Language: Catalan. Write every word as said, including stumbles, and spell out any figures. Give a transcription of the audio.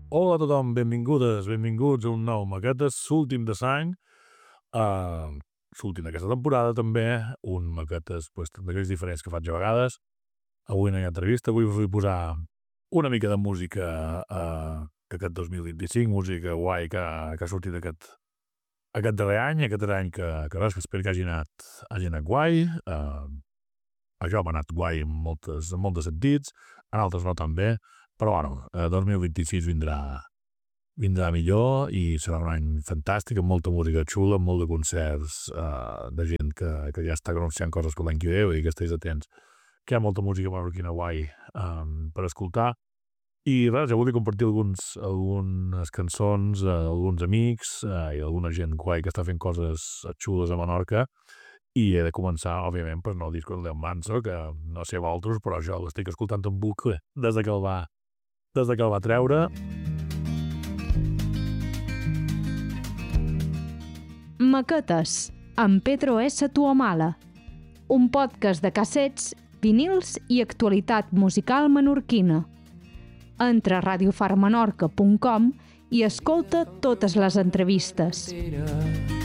Hola a tothom, benvingudes, benvinguts a un nou Maquetes, l'últim de l'any, uh, l'últim d'aquesta temporada també, un Maquetes pues, d'aquells diferents que faig a vegades. Avui no hi ha entrevista, avui us vull posar una mica de música uh, d'aquest dos mil vint-i-cinc, música guai que, que ha sortit aquest, aquest darrer any, aquest darrer any que, que res, que espero que hagi anat, hagi anat guai. Uh, això m'ha anat guai en, moltes, en molts sentits, en altres no tan bé, però bueno, eh, dos mil vint-i-sis vindrà, vindrà millor i serà un any fantàstic, amb molta música xula, amb molt de concerts eh, de gent que, que ja està anunciant coses per l'any que ve, i que estiguis atents, que hi ha molta música marroquina guai um, per escoltar. I res, jo volia compartir alguns, algunes cançons, eh, alguns amics eh, i alguna gent guai que està fent coses xules a Menorca. I he de començar, òbviament, per no el disco del Leo Manso, que no sé vosaltres, però jo l'estic escoltant en bucle des de que el va des de que el va treure. Maquetes, amb Pedro S. Tuamala, un podcast de cassets, vinils i actualitat musical menorquina. Entra a radio far menorca punt com i escolta totes les entrevistes.